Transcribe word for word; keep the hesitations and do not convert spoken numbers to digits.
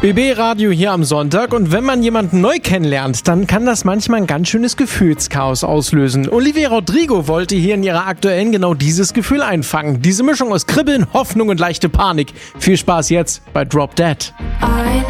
B B-Radio hier am Sonntag, und wenn man jemanden neu kennenlernt, dann kann das manchmal ein ganz schönes Gefühlschaos auslösen. Olivia Rodrigo wollte hier in ihrer aktuellen genau dieses Gefühl einfangen. Diese Mischung aus Kribbeln, Hoffnung und leichte Panik. Viel Spaß jetzt bei Drop Dead.